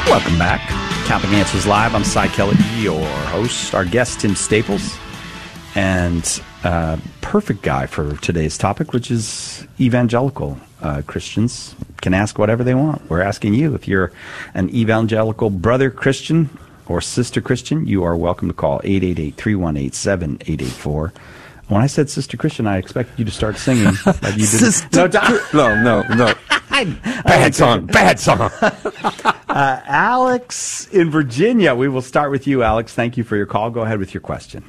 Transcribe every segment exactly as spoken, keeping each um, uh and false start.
Welcome back. Catholic Answers Live. I'm Cy Kelly, your host. Our guest, Tim Staples, and uh, perfect guy for today's topic, which is evangelical uh, Christians can ask whatever they want. We're asking you, if you're an evangelical brother Christian or sister Christian, you are welcome to call eight eight eight, three one eight, seven eight eight four. When I said sister Christian, I expected you to start singing. Like you did. No, no, no, no. Bad song, bad song. uh, Alex in Virginia. We will start with you, Alex. Thank you for your call. Go ahead with your question.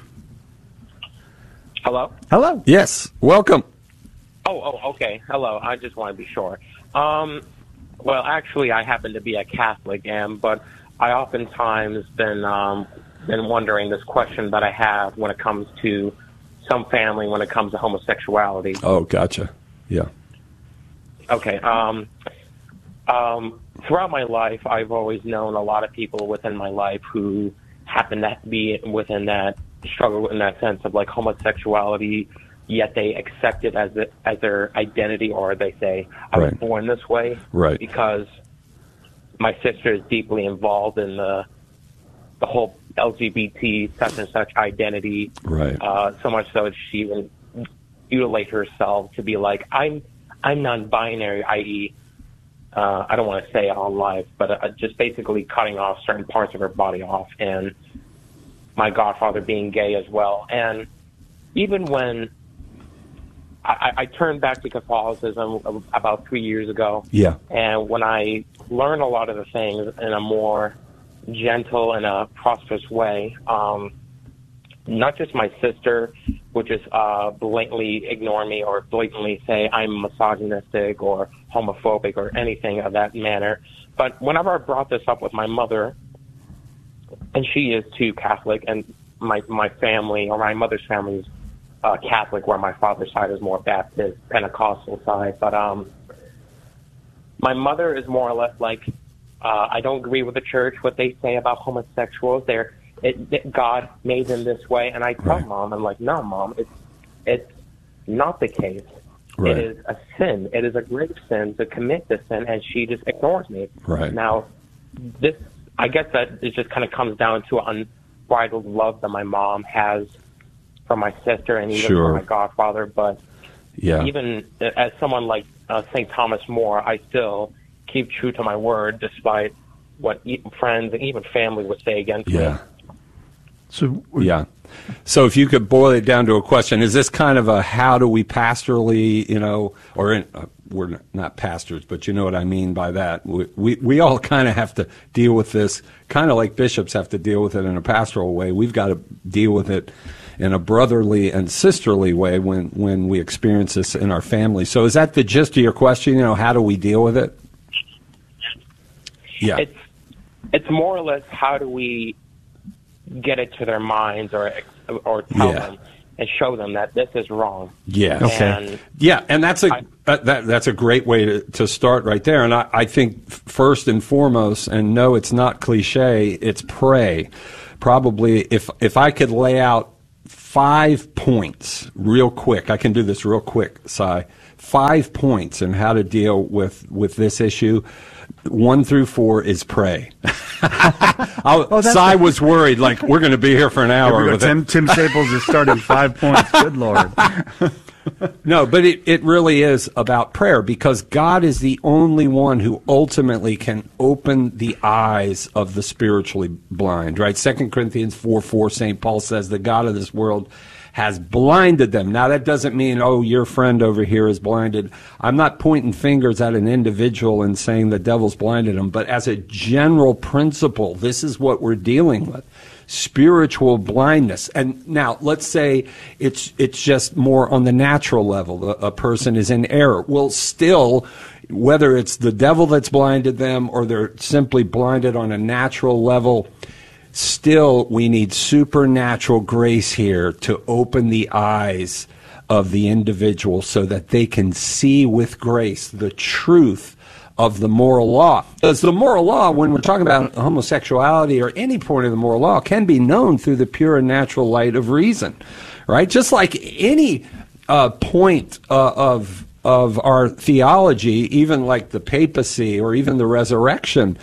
Hello? Hello. Yes, welcome. Oh, oh, okay. Hello. I just want to be sure. Um, well, actually, I happen to be a Catholic, and but I oftentimes been um, been wondering this question that I have when it comes to some family, when it comes to homosexuality. Oh, gotcha. Yeah. Okay. Um, um, throughout my life, I've always known a lot of people within my life who happen to be within that struggle in that sense of like homosexuality, yet they accept it as a, as their identity, or they say, I was Right. born this way. Right. Because my sister is deeply involved in the the whole L G B T such and such identity. Right. Uh, so much so that she even mutilate herself to be like, I'm I'm non-binary, that is, uh, I don't want to say all life, but uh, just basically cutting off certain parts of her body off, and my godfather being gay as well. And even when I, I turned back to Catholicism about three years ago, Yeah. and when I learned a lot of the things in a more gentle and a prosperous way, um, not just my sister would just uh, blatantly ignore me or blatantly say I'm misogynistic or homophobic or anything of that manner. But whenever I brought this up with my mother, and she is too Catholic, and my my family, or my mother's family, is uh, Catholic, where my father's side is more Baptist, Pentecostal side. But um, my mother is more or less like, uh, I don't agree with the church, what they say about homosexuals. They're It, it, God made them this way, and I tell Right. Mom, I'm like, no, Mom, it's it's not the case. Right. It is a sin. It is a grave sin to commit this sin, and she just ignores me. Right. Now, this, I guess that it just kind of comes down to unbridled love that my mom has for my sister and even Sure. for my godfather. But Yeah. even as someone like uh, Saint Thomas More, I still keep true to my word, despite what e- friends and even family would say against me. Yeah. So Yeah. So if you could boil it down to a question, is this kind of a how do we pastorally, you know, or in, uh, we're not pastors, but you know what I mean by that. We we, we all kind of have to deal with this, kind of like bishops have to deal with it in a pastoral way. We've got to deal with it in a brotherly and sisterly way when, when we experience this in our family. So is that the gist of your question? You know, how do we deal with it? Yeah. It's it's more or less how do we get it to their minds or or tell Yeah. them and show them that this is wrong. Yeah. Okay. And Yeah, and that's a I- uh, that that's a great way to, to start right there. And I, I think f- first and foremost, and no, it's not cliche. It's pray. Probably, if if I could lay out five points real quick, I can do this real quick, Si. Five points in how to deal with with this issue. One through four is pray. I, Oh, that's Si a- was worried, like we're going to be here for an Here hour. we go. with it. Tim, Tim Staples is starting five points. Good Lord. No, but it, it really is about prayer, because God is the only one who ultimately can open the eyes of the spiritually blind, right? Second Corinthians four four, Saint Paul says, the God of this world has blinded them. Now, that doesn't mean, oh, your friend over here is blinded. I'm not pointing fingers at an individual and saying the devil's blinded them, but as a general principle, this is what we're dealing with. Spiritual blindness. And now let's say it's it's just more on the natural level. A, a person is in error. Well, still, whether it's the devil that's blinded them or they're simply blinded on a natural level, still we need supernatural grace here to open the eyes of the individual so that they can see with grace the truth of the moral law. Because the moral law, when we're talking about homosexuality or any point of the moral law, can be known through the pure and natural light of reason, right? Just like any uh, point uh, of of our theology, even like the papacy or even the resurrection,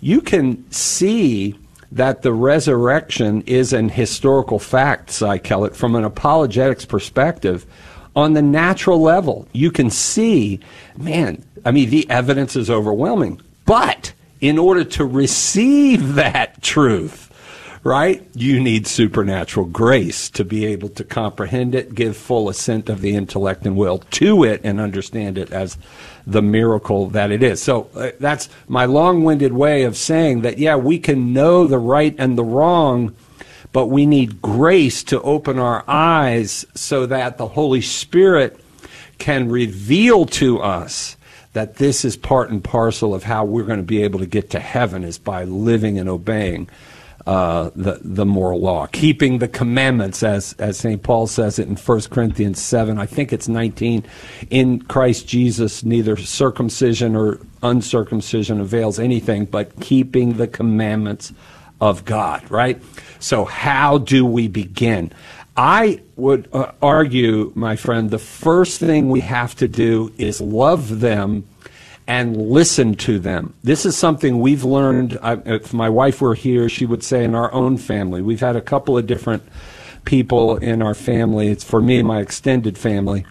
you can see that the resurrection is an historical fact, Cy Kellett, from an apologetics perspective. On the natural level, you can see, man, I mean, the evidence is overwhelming. But in order to receive that truth, right, you need supernatural grace to be able to comprehend it, give full assent of the intellect and will to it, and understand it as the miracle that it is. So uh, that's my long-winded way of saying that, yeah, we can know the right and the wrong, but we need grace to open our eyes so that the Holy Spirit can reveal to us that this is part and parcel of how we're going to be able to get to heaven, is by living and obeying uh, the the moral law, keeping the commandments, as as Saint Paul says it in First Corinthians seven. I think it's nineteen. In Christ Jesus, neither circumcision or uncircumcision avails anything, but keeping the commandments of God, right? So how do we begin? I would uh, argue, my friend, the first thing we have to do is love them and listen to them. This is something we've learned. I, if my wife were here, she would say in our own family. We've had a couple of different people in our family. It's for me, my extended family,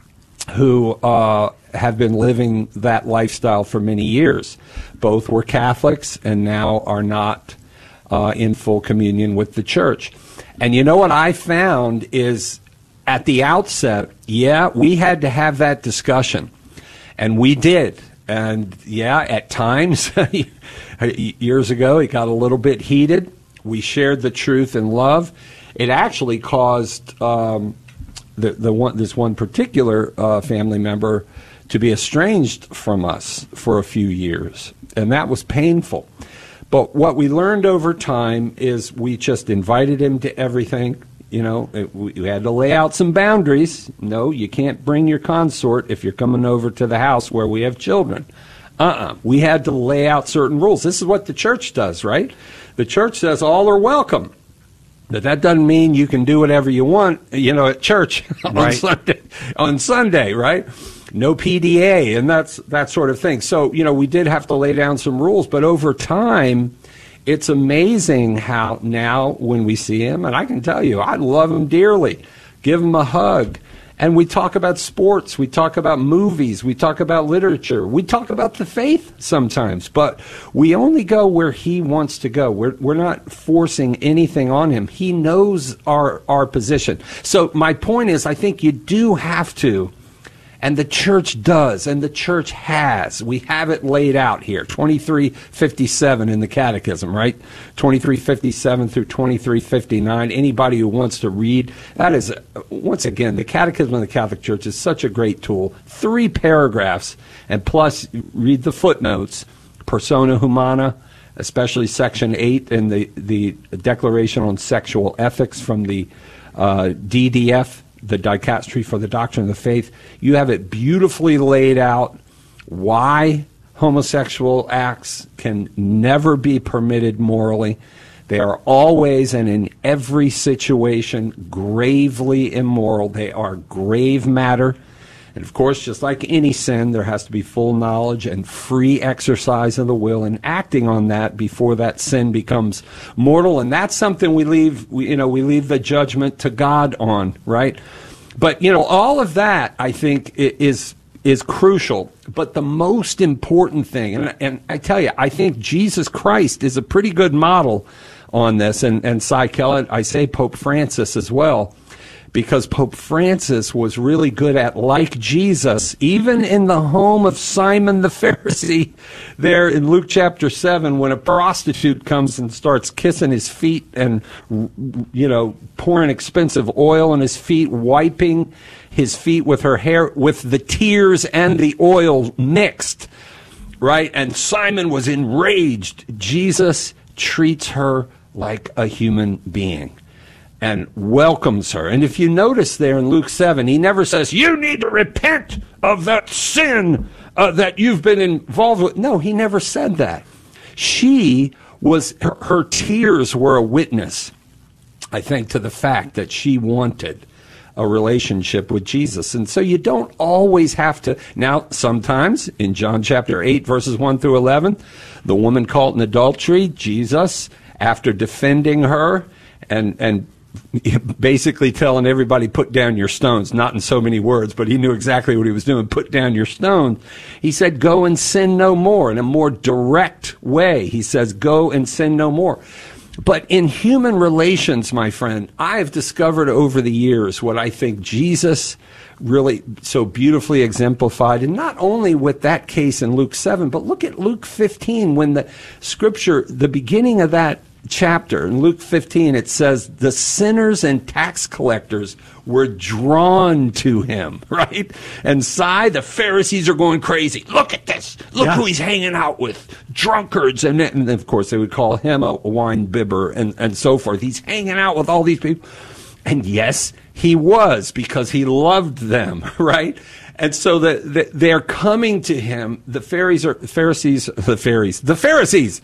who uh, have been living that lifestyle for many years. Both were Catholics and now are not uh, in full communion with the church. And you know what I found is, at the outset, yeah, we had to have that discussion. And we did. And yeah, at times, years ago, it got a little bit heated. We shared the truth in love. It actually caused um, the, the one, this one particular uh, family member to be estranged from us for a few years. And that was painful. But what we learned over time is we just invited him to everything. You know, it, we had to lay out some boundaries. No, you can't bring your consort if you're coming over to the house where we have children. Uh-uh. We had to lay out certain rules. This is what the church does, right? The church says all are welcome. But that doesn't mean you can do whatever you want, you know, at church on Right. Sunday, on Sunday, right? No P D A and that's that sort of thing. So, you know, we did have to lay down some rules, but over time, it's amazing how now when we see him, and I can tell you, I love him dearly, give him a hug, and we talk about sports, we talk about movies, we talk about literature, we talk about the faith sometimes, but we only go where he wants to go. We're we're not forcing anything on him. He knows our our position. So my point is, I think you do have to. And the church does, and the church has. We have it laid out here, twenty-three fifty-seven in the Catechism, right? twenty-three fifty-seven through twenty-three fifty-nine. Anybody who wants to read, that is, once again, the Catechism of the Catholic Church is such a great tool. Three paragraphs, and plus read the footnotes, Persona Humana, especially Section eight and the, the Declaration on Sexual Ethics from the uh, D D F, the Dicastery for the Doctrine of the Faith. You have it beautifully laid out why homosexual acts can never be permitted morally. They are always and in every situation gravely immoral. They are grave matter. And of course, just like any sin, there has to be full knowledge and free exercise of the will and acting on that before that sin becomes mortal. And that's something we leave, we, you know, we leave the judgment to God on, right? But, you know, all of that, I think, is is crucial. But the most important thing, and, and I tell you, I think Jesus Christ is a pretty good model on this. And, and Cy Kellett, I say Pope Francis as well, because Pope Francis was really good at, like Jesus, even in the home of Simon the Pharisee, there in Luke chapter seven, when a prostitute comes and starts kissing his feet and, you know, pouring expensive oil on his feet, wiping his feet with her hair, with the tears and the oil mixed, right? And Simon was enraged. Jesus treats her like a human being and welcomes her. And if you notice there in Luke seven, he never says, you need to repent of that sin uh, that you've been involved with. No, he never said that. She was, her, her tears were a witness, I think, to the fact that she wanted a relationship with Jesus. And so you don't always have to. Now, sometimes in John chapter eight, verses one through eleven, the woman caught in adultery, Jesus, after defending her and and basically telling everybody, put down your stones, not in so many words, but he knew exactly what he was doing, put down your stones. He said, go and sin no more. In a more direct way, he says, go and sin no more. But in human relations, my friend, I have discovered over the years what I think Jesus really so beautifully exemplified, and not only with that case in Luke seven, but look at Luke fifteen, when the scripture, the beginning of that chapter, in Luke fifteen, it says, the sinners and tax collectors were drawn to him, right? And Cy, the Pharisees are going crazy. Look at this. Look yeah. who he's hanging out with. Drunkards. And, and of course, they would call him a wine bibber and, and so forth. He's hanging out with all these people. And yes, he was, because he loved them, right? And so the, the, they're coming to him. The Pharisees, are, Pharisees, the Pharisees, the Pharisees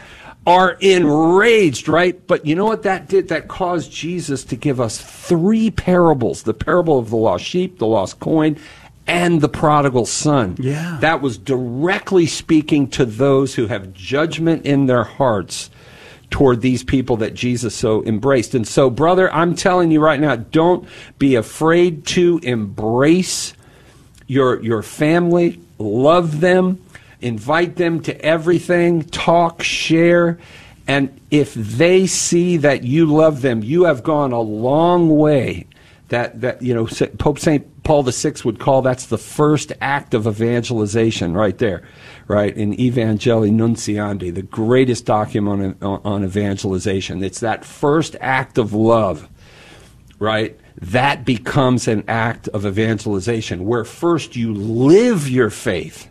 are enraged, right? But you know what that did? That caused Jesus to give us three parables: the parable of the lost sheep, the lost coin, and the prodigal son. Yeah. That was directly speaking to those who have judgment in their hearts toward these people that Jesus so embraced. And so, brother, I'm telling you right now, don't be afraid to embrace your your family, love them, invite them to everything, talk, share, and if they see that you love them, you have gone a long way. That, that you know, Pope Saint Paul the Sixth would call that's the first act of evangelization right there, right, in Evangelii Nuntiandi, the greatest document on, on evangelization. It's that first act of love, right? That becomes an act of evangelization, where first you live your faith,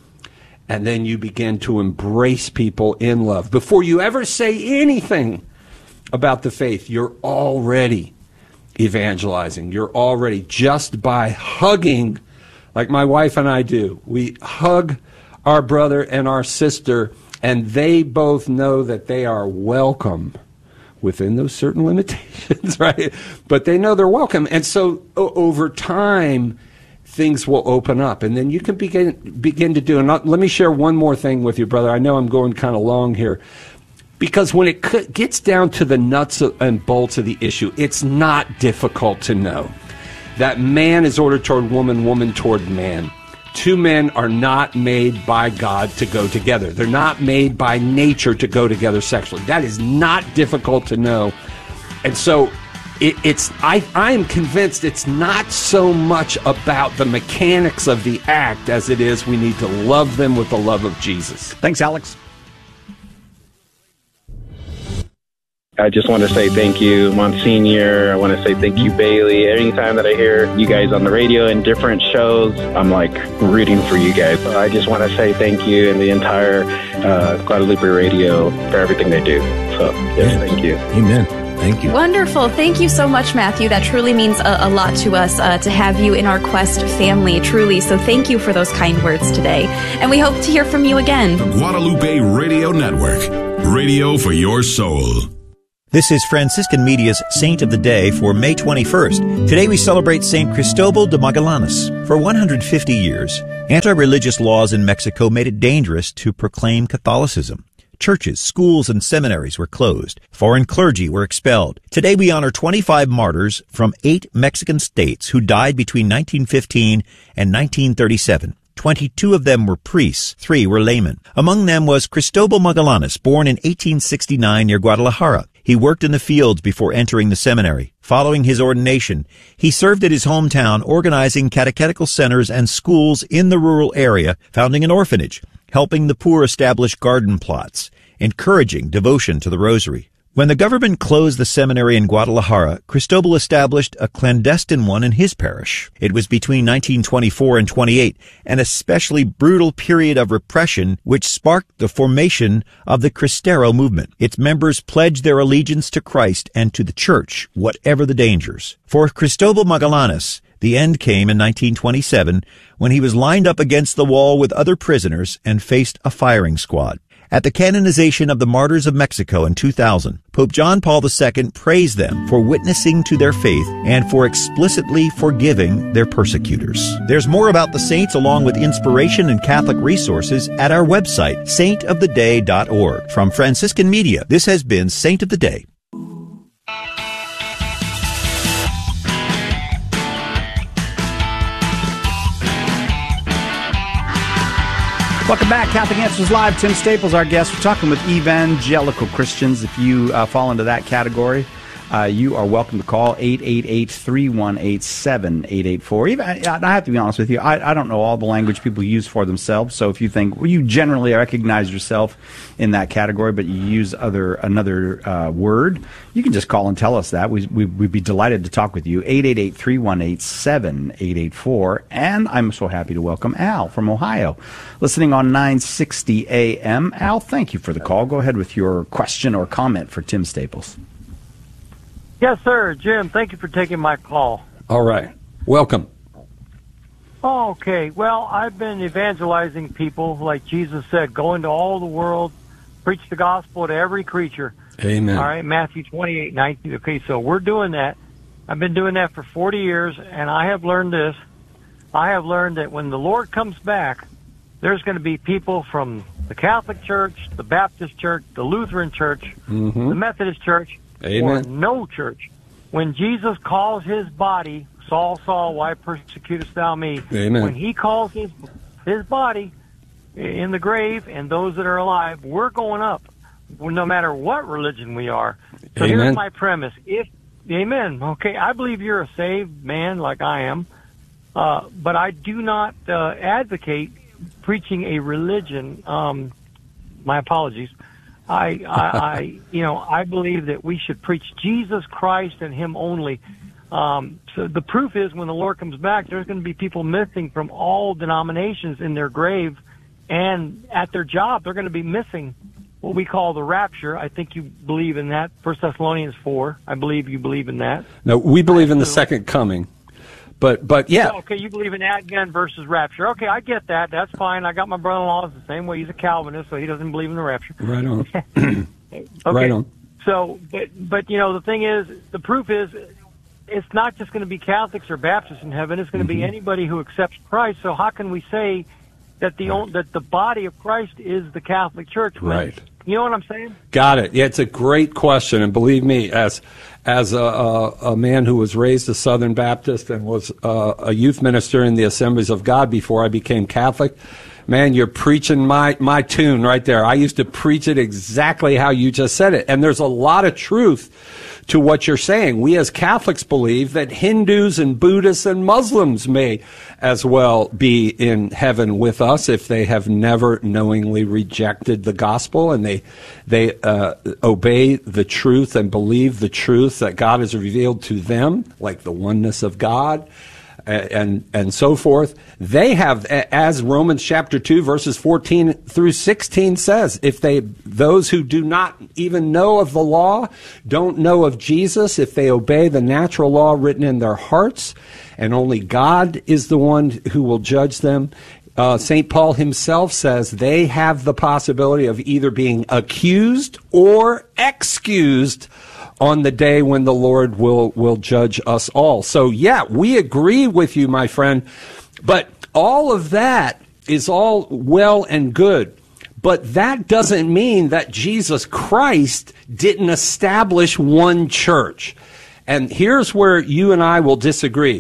and then you begin to embrace people in love. Before you ever say anything about the faith, you're already evangelizing. You're already, just by hugging, like my wife and I do. We hug our brother and our sister, and they both know that they are welcome within those certain limitations, right? But they know they're welcome. And so o- over time, things will open up, and then you can begin begin to do. And let me share one more thing with you, brother. I know I'm going kind of long here, because when it c- gets down to the nuts and bolts of the issue, it's not difficult to know that man is ordered toward woman, woman toward man. Two men are not made by God to go together. They're not made by nature to go together sexually. That is not difficult to know. And so It, it's I, I am convinced it's not so much about the mechanics of the act as it is we need to love them with the love of Jesus. Thanks, Alex. I just want to say thank you, Monsignor. I want to say thank you, Bailey. Anytime that I hear you guys on the radio in different shows, I'm like rooting for you guys. So I just want to say thank you and the entire uh, Guadalupe Radio for everything they do. So, yes, yeah. Thank you. Amen. Thank you. Wonderful. Thank you so much, Matthew. That truly means a, a lot to us uh, to have you in our Quest family, truly. So thank you for those kind words today. And we hope to hear from you again. The Guadalupe Radio Network. Radio for your soul. This is Franciscan Media's Saint of the Day for May twenty-first. Today we celebrate Saint Cristobal de Magallanes. For one hundred fifty years, anti-religious laws in Mexico made it dangerous to proclaim Catholicism. Churches, schools, and seminaries were closed. Foreign clergy were expelled. Today we honor twenty-five martyrs from eight Mexican states who died between nineteen fifteen and nineteen thirty-seven. Twenty-two of them were priests, three were laymen. Among them was Cristobal Magallanes, born in eighteen sixty-nine near Guadalajara. He worked in the fields before entering the seminary. Following his ordination, he served at his hometown organizing catechetical centers and schools in the rural area, founding an orphanage, helping the poor establish garden plots, encouraging devotion to the rosary. When the government closed the seminary in Guadalajara, Cristobal established a clandestine one in his parish. It was between nineteen twenty-four and twenty-eight, an especially brutal period of repression which sparked the formation of the Cristero movement. Its members pledged their allegiance to Christ and to the Church, whatever the dangers. For Cristobal Magallanes, the end came in nineteen twenty-seven when he was lined up against the wall with other prisoners and faced a firing squad. At the canonization of the martyrs of Mexico in two thousand, Pope John Paul the Second praised them for witnessing to their faith and for explicitly forgiving their persecutors. There's more about the saints along with inspiration and Catholic resources at our website, saint of the day dot org. From Franciscan Media, this has been Saint of the Day. Welcome back. Catholic Answers Live. Tim Staples, our guest. We're talking with evangelical Christians. If you uh, fall into that category, uh, you are welcome to call eight eight eight, three one eight, seven eight eight four. Even, I, I have to be honest with you, I, I don't know all the language people use for themselves. So if you think, well, you generally recognize yourself in that category, but you use other another uh, word, you can just call and tell us that. We, we, we'd be delighted to talk with you. eight eight eight, three one eight, seven eight eight four. And I'm so happy to welcome Al from Ohio, listening on nine sixty A M. Al, thank you for the call. Go ahead with your question or comment for Tim Staples. Yes, sir. Jim, thank you for taking my call. All right. Welcome. Oh, okay. Well, I've been evangelizing people, like Jesus said, go into all the world, preach the gospel to every creature. Amen. All right, Matthew twenty-eight nineteen. Okay, so we're doing that. I've been doing that for forty years, and I have learned this. I have learned that when the Lord comes back, there's going to be people from the Catholic Church, the Baptist Church, the Lutheran Church, mm-hmm. the Methodist Church, Amen. or no church. When Jesus calls his body, Saul, Saul, why persecutest thou me? Amen. When he calls his his body in the grave and those that are alive, we're going up, no matter what religion we are. So Amen. Here's my premise. If Amen. Okay, I believe you're a saved man like I am, uh, but I do not uh, advocate preaching a religion. Um, my apologies. I, I, I, you know, I believe that we should preach Jesus Christ and Him only. Um, so the proof is when the Lord comes back, there's going to be people missing from all denominations in their grave, and at their job, they're going to be missing what we call the rapture. I think you believe in that. First Thessalonians four. I believe you believe in that. No, we believe in the second coming. But, but yeah. Oh, okay, you believe in Advent versus rapture. Okay, I get that. That's fine. I got my brother-in-law the same way. He's a Calvinist, so he doesn't believe in the rapture. Right on. Okay. Right on. So, but, but, you know, the thing is, the proof is, it's not just going to be Catholics or Baptists in heaven. It's going to mm-hmm. be anybody who accepts Christ. So how can we say that the right. that the body of Christ is the Catholic Church? Right. You know what I'm saying? Got it. Yeah, it's a great question, and believe me, as as a, a, a man who was raised a Southern Baptist and was uh, a youth minister in the Assemblies of God before I became Catholic, man, you're preaching my my tune right there. I used to preach it exactly how you just said it, and there's a lot of truth to what you're saying. We as Catholics believe that Hindus and Buddhists and Muslims may as well be in heaven with us if they have never knowingly rejected the gospel and they they uh, obey the truth and believe the truth that God has revealed to them, like the oneness of God and and so forth. They have, as Romans chapter two verses fourteen through sixteen says, if they those who do not even know of the law don't know of Jesus, if they obey the natural law written in their hearts, and only God is the one who will judge them. Uh, Saint Paul himself says they have the possibility of either being accused or excused on the day when the Lord will, will judge us all. So, yeah, we agree with you, my friend. But all of that is all well and good. But that doesn't mean that Jesus Christ didn't establish one church. And here's where you and I will disagree.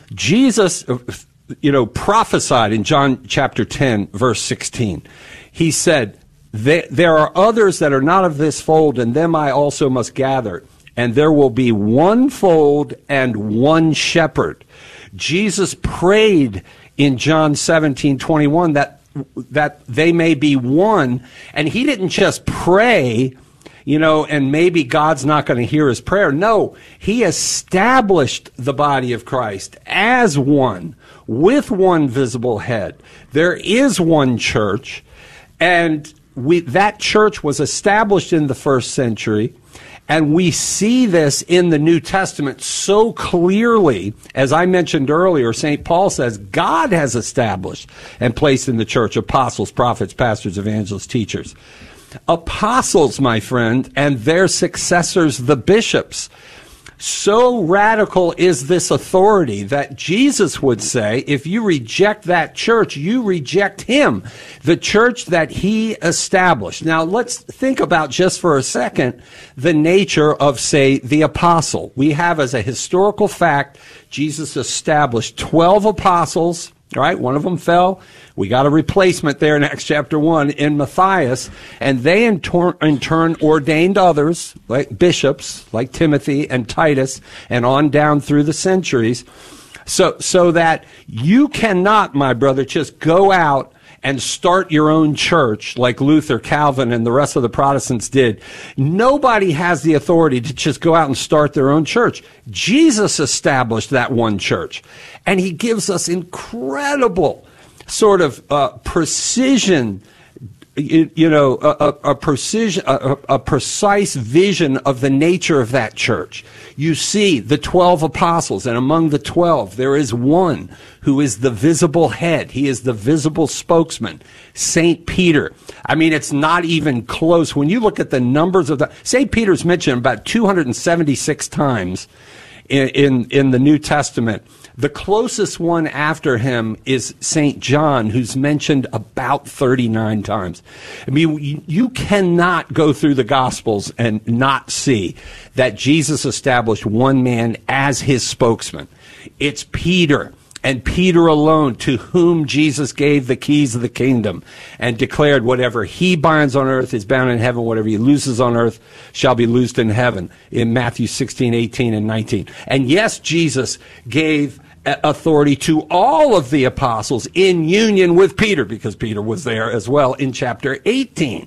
Jesus, you know, prophesied in John chapter ten, verse sixteen. He said, there are others that are not of this fold, and them I also must gather. And there will be one fold and one shepherd. Jesus prayed in John seventeen twenty-one that that they may be one. And he didn't just pray, you know, and maybe God's not going to hear his prayer. No, he established the body of Christ as one, with one visible head. There is one church, and we that church was established in the first century. And we see this in the New Testament so clearly. As I mentioned earlier, Saint Paul says God has established and placed in the church apostles, prophets, pastors, evangelists, teachers. apostles, my friend, and their successors, the bishops. So radical is this authority that Jesus would say, if you reject that church, you reject him, the church that he established. Now, let's think about just for a second the nature of, say, the apostle. We have as a historical fact, Jesus established twelve apostles. Right, one of them fell. We got a replacement there in Acts chapter one in Matthias, and they in, tor- in turn ordained others, like bishops, like Timothy and Titus, and on down through the centuries, so so that you cannot, my brother, just go out and start your own church like Luther, Calvin, and the rest of the Protestants did. Nobody has the authority to just go out and start their own church. Jesus established that one church, and he gives us incredible sort of uh, precision, you, you know, a, a, a precision, a, a precise vision of the nature of that church. You see the twelve apostles, and among the twelve, there is one who is the visible head. He is the visible spokesman, Saint Peter. I mean, it's not even close. When you look at the numbers of the, Saint Peter's mentioned about two hundred seventy-six times in, in, in the New Testament. The closest one after him is Saint John, who's mentioned about thirty-nine times. I mean, you, you cannot go through the Gospels and not see that Jesus established one man as his spokesman. It's Peter, and Peter alone, to whom Jesus gave the keys of the kingdom and declared whatever he binds on earth is bound in heaven, whatever he looses on earth shall be loosed in heaven, in Matthew sixteen, eighteen, and nineteen. And yes, Jesus gave authority to all of the apostles in union with Peter, because Peter was there as well in chapter eighteen.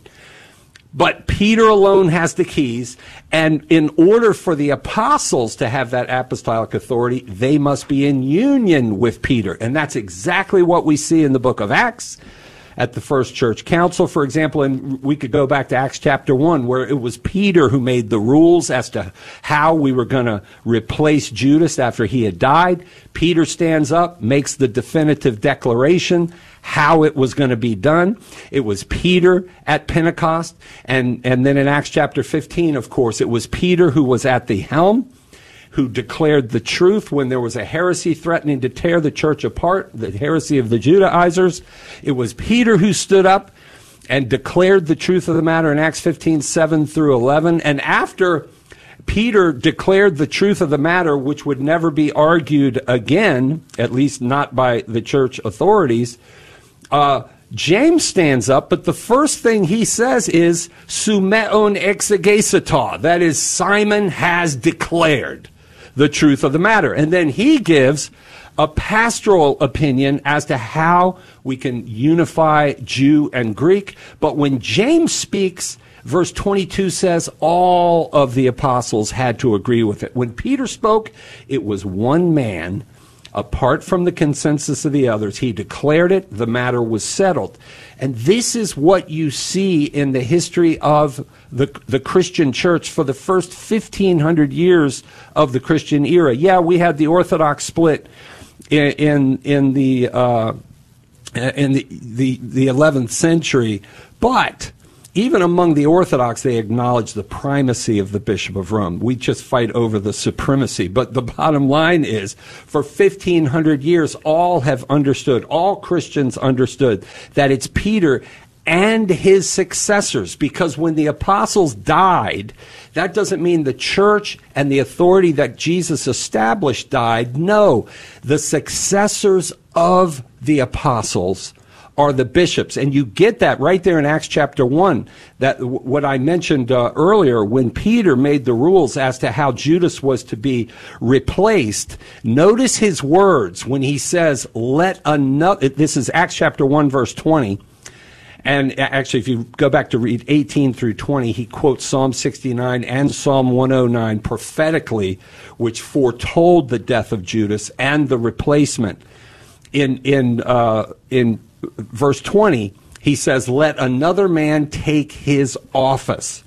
But Peter alone has the keys, and in order for the apostles to have that apostolic authority, they must be in union with Peter. And that's exactly what we see in the book of Acts at the first church council, for example. And we could go back to Acts chapter one, where it was Peter who made the rules as to how we were going to replace Judas after he had died. Peter stands up, makes the definitive declaration how it was going to be done. It was Peter at Pentecost. And, and then in Acts chapter fifteen, of course, it was Peter who was at the helm, who declared the truth when there was a heresy threatening to tear the church apart, the heresy of the Judaizers. It was Peter who stood up and declared the truth of the matter in Acts fifteen, seven through eleven. And after Peter declared the truth of the matter, which would never be argued again, at least not by the church authorities, uh, James stands up, but the first thing he says is, Sumeon exegesita, that is, Simon has declared the truth of the matter. And then he gives a pastoral opinion as to how we can unify Jew and Greek. But when James speaks, verse twenty-two says all of the apostles had to agree with it. When Peter spoke, it was one man. Apart from the consensus of the others, he declared it, the matter was settled. And this is what you see in the history of the, the Christian church for the first fifteen hundred years of the Christian era. Yeah, we had the Orthodox split in, in, in the, uh, in the, the, the eleventh century, but even among the Orthodox, they acknowledge the primacy of the Bishop of Rome. We just fight over the supremacy. But the bottom line is, for fifteen hundred years, all have understood, all Christians understood, that it's Peter and his successors. Because when the apostles died, that doesn't mean the church and the authority that Jesus established died. No, the successors of the apostles are the bishops. And you get that right there in Acts chapter one, that what I mentioned uh, earlier, when Peter made the rules as to how Judas was to be replaced. Notice his words when he says, let another, this is Acts chapter one, verse twenty. And actually, if you go back to read eighteen through twenty, he quotes Psalm sixty-nine and Psalm one oh nine prophetically, which foretold the death of Judas and the replacement. In, in, uh, in, verse twenty, he says, let another man take his office.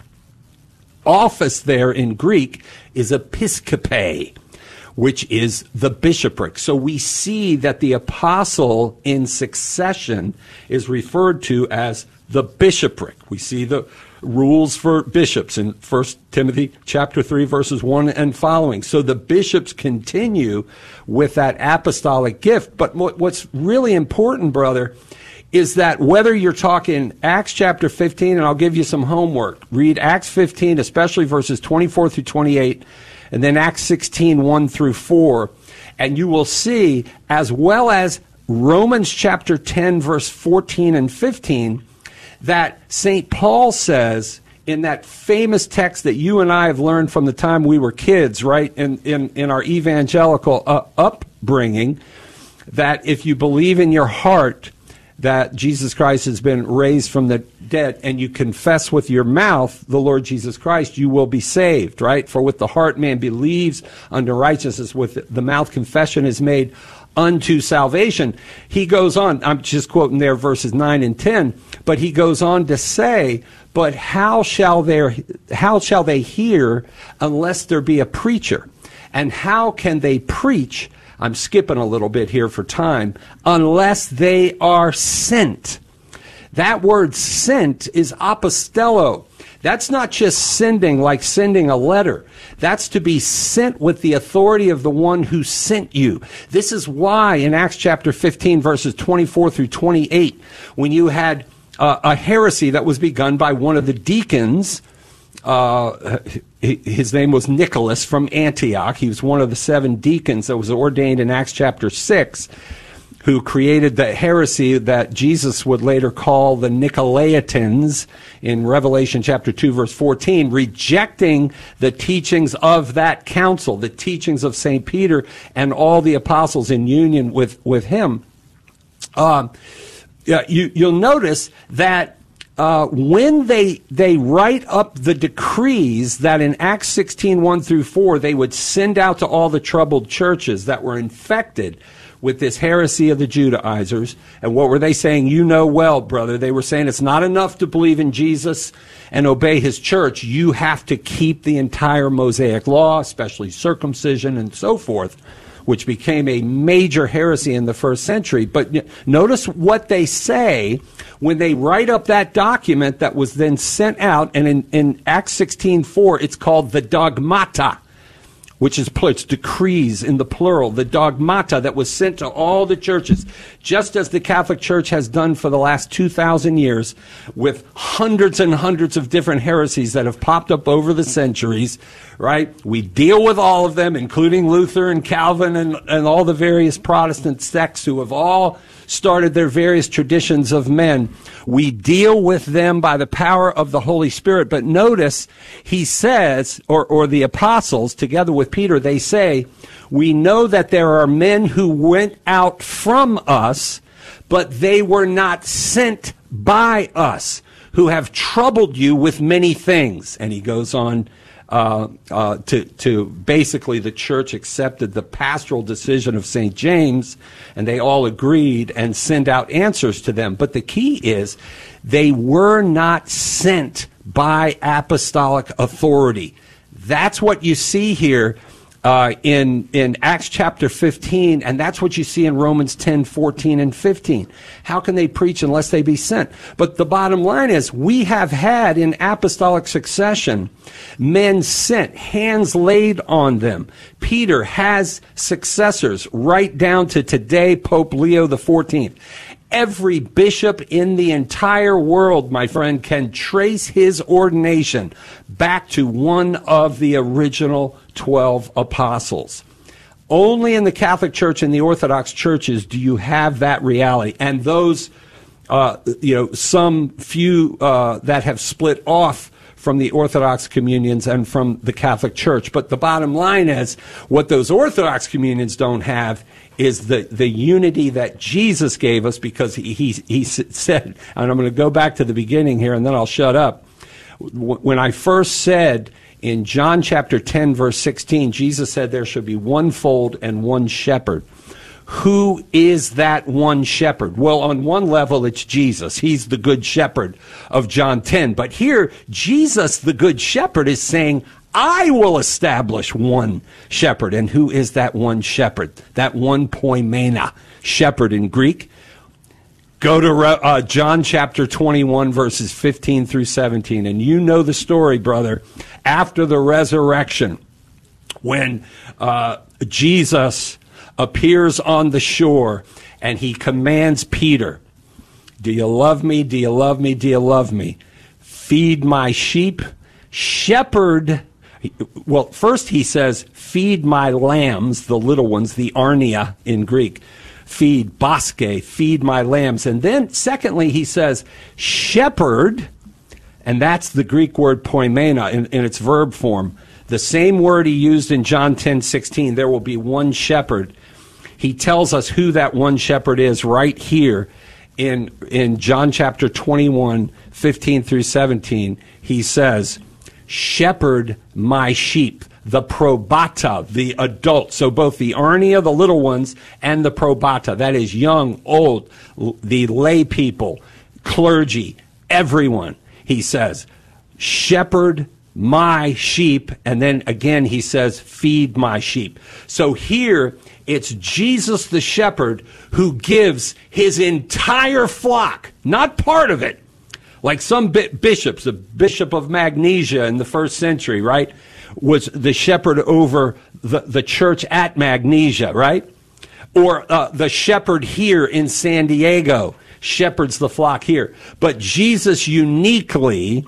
Office there in Greek is episkope, which is the bishopric. So we see that the apostle in succession is referred to as the bishopric. We see the rules for bishops in First Timothy chapter three, verses one and following. So the bishops continue with that apostolic gift. But what's really important, brother, is that whether you're talking Acts chapter fifteen, and I'll give you some homework. Read Acts fifteen, especially verses twenty-four through twenty-eight, and then Acts sixteen, one through four, and you will see, as well as Romans chapter ten, verse fourteen and fifteen, that Saint Paul says in that famous text that you and I have learned from the time we were kids, right, in, in, in our evangelical uh, upbringing, that if you believe in your heart that Jesus Christ has been raised from the dead, and you confess with your mouth the Lord Jesus Christ, you will be saved, right? For with the heart man believes unto righteousness, with the mouth confession is made unto salvation. He goes on, I'm just quoting there verses nine and ten, but he goes on to say, but how shall there, how shall they hear unless there be a preacher? And how can they preach, I'm skipping a little bit here for time, unless they are sent? That word sent is apostello. That's not just sending like sending a letter. That's to be sent with the authority of the one who sent you. This is why in Acts chapter fifteen, verses twenty-four through twenty-eight, when you had uh, a heresy that was begun by one of the deacons, uh, his name was Nicholas from Antioch. He was one of the seven deacons that was ordained in Acts chapter six, who created the heresy that Jesus would later call the Nicolaitans in Revelation chapter two, verse fourteen, rejecting the teachings of that council, the teachings of Saint Peter and all the apostles in union with, with him. Uh, you, you'll notice that Uh, when they they write up the decrees that in Acts sixteen, one through four, they would send out to all the troubled churches that were infected with this heresy of the Judaizers. And what were they saying? You know well, brother. They were saying it's not enough to believe in Jesus and obey his church. You have to keep the entire Mosaic law, especially circumcision and so forth, which became a major heresy in the first century. But notice what they say when they write up that document that was then sent out. And in, in Acts sixteen four, it's called the dogmata, which is it's decrees in the plural, the dogmata that was sent to all the churches, just as the Catholic Church has done for the last two thousand years, with hundreds and hundreds of different heresies that have popped up over the centuries, right? We deal with all of them, including Luther and Calvin and, and all the various Protestant sects who have all started their various traditions of men. We deal with them by the power of the Holy Spirit. But notice he says, or, or the apostles, together with Peter, they say, we know that there are men who went out from us, but they were not sent by us, who have troubled you with many things. And he goes on Uh, uh, to, to basically the church accepted the pastoral decision of Saint James, and they all agreed and sent out answers to them. But the key is they were not sent by apostolic authority. That's what you see here uh, in, in Acts chapter fifteen, and that's what you see in Romans ten, fourteen, and fifteen. How can they preach unless they be sent? But the bottom line is we have had in apostolic succession men sent, hands laid on them. Peter has successors right down to today, Pope Leo the fourteenth. Every bishop in the entire world, my friend, can trace his ordination back to one of the original twelve apostles. Only in the Catholic Church and the Orthodox churches do you have that reality. And those, uh, you know, some few uh, that have split off from the Orthodox communions and from the Catholic Church. But the bottom line is, what those Orthodox communions don't have is the, the unity that Jesus gave us, because he, he, he said, and I'm going to go back to the beginning here and then I'll shut up. When I first said in John chapter ten, verse sixteen, Jesus said there should be one fold and one shepherd. Who is that one shepherd? Well, on one level, it's Jesus. He's the good shepherd of John ten. But here, Jesus, the good shepherd, is saying, I will establish one shepherd. And who is that one shepherd? That one poimena, shepherd in Greek. Go to uh, John chapter twenty-one, verses fifteen through seventeen. And you know the story, brother. After the resurrection, when uh, Jesus appears on the shore and he commands Peter, do you love me? Do you love me? Do you love me? Feed my sheep, shepherd. Well, first he says, feed my lambs, the little ones, the arnia in Greek. Feed, baske, feed my lambs. And then, secondly, he says, shepherd, and that's the Greek word poimena in, in its verb form. The same word he used in John ten sixteen, there will be one shepherd. He tells us who that one shepherd is right here in, in John chapter twenty-one, fifteen through seventeen. He says, shepherd my sheep. The probata, the adults, so both the arnia, the little ones, and the probata, that is young, old, the lay people, clergy, everyone, he says, shepherd my sheep, and then again he says, feed my sheep. So here, it's Jesus the shepherd who gives his entire flock, not part of it, like some bishops, the Bishop of Magnesia in the first century, right, was the shepherd over the, the church at Magnesia, right? Or uh, the shepherd here in San Diego shepherds the flock here. But Jesus uniquely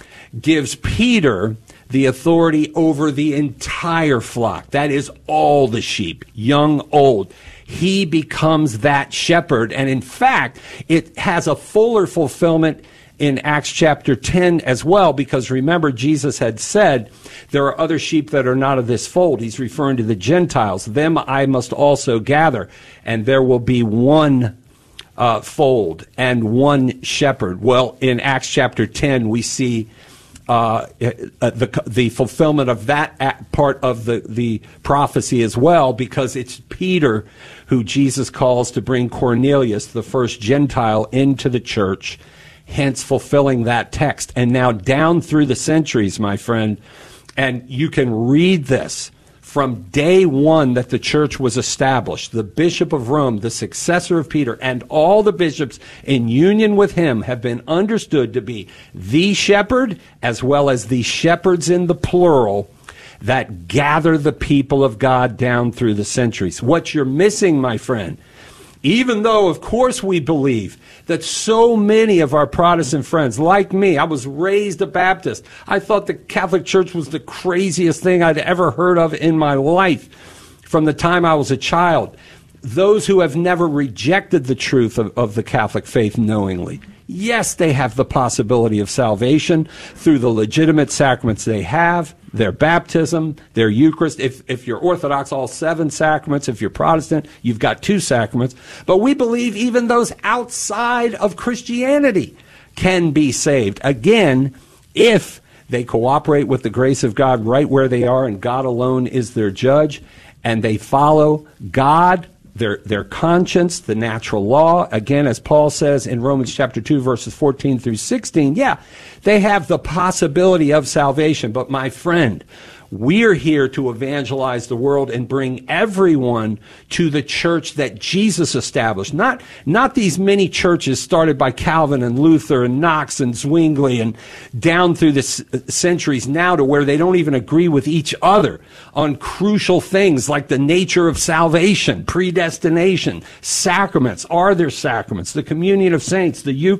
gives Peter the authority over the entire flock. That is all the sheep, young, old. He becomes that shepherd. And in fact, it has a fuller fulfillment in Acts chapter ten as well, because remember, Jesus had said, there are other sheep that are not of this fold. He's referring to the Gentiles. Them I must also gather, and there will be one uh, fold and one shepherd. Well, in Acts chapter ten, we see uh, the, the fulfillment of that part of the, the prophecy as well, because it's Peter who Jesus calls to bring Cornelius, the first Gentile, into the church, hence fulfilling that text. And now down through the centuries, my friend, and you can read this from day one that the church was established. The Bishop of Rome, the successor of Peter, and all the bishops in union with him have been understood to be the shepherd, as well as the shepherds in the plural, that gather the people of God down through the centuries. What you're missing, my friend, even though, of course, we believe that so many of our Protestant friends, like me, I was raised a Baptist. I thought the Catholic Church was the craziest thing I'd ever heard of in my life from the time I was a child. Those who have never rejected the truth of, of the Catholic faith knowingly, yes, they have the possibility of salvation through the legitimate sacraments they have, their baptism, their Eucharist. If, if you're Orthodox, all seven sacraments. If you're Protestant, you've got two sacraments. But we believe even those outside of Christianity can be saved. Again, if they cooperate with the grace of God right where they are, and God alone is their judge, and they follow God, Their, their conscience, the natural law. Again, as Paul says in Romans chapter two, verses fourteen through sixteen, yeah, they have the possibility of salvation. But my friend, we're here to evangelize the world and bring everyone to the church that Jesus established. Not, not these many churches started by Calvin and Luther and Knox and Zwingli and down through the c- centuries now to where they don't even agree with each other on crucial things like the nature of salvation, predestination, sacraments. Are there sacraments? The communion of saints, the Eucharist.